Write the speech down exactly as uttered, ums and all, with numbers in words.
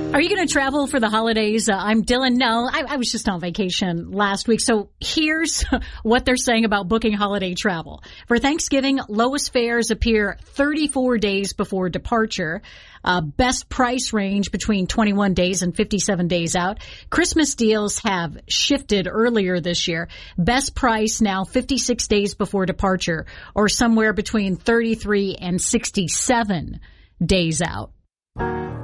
Are you going to travel for the holidays? Uh, I'm Dylan. No, I, I was just on vacation last week. So here's what they're saying about booking holiday travel. For Thanksgiving, lowest fares appear thirty-four days before departure. Uh, best price range between twenty-one days and fifty-seven days out. Christmas deals have shifted earlier this year. Best price now fifty-six days before departure, or somewhere between thirty-three and sixty-seven days out.